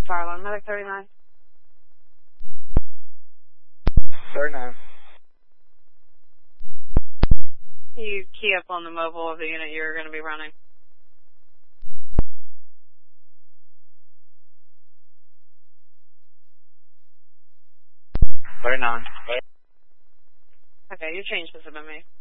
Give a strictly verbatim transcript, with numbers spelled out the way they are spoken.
Fire alarm, medic thirty-nine. thirty-nine. You key up on the mobile of the unit you're going to be running. thirty-nine. Okay, your change has been made.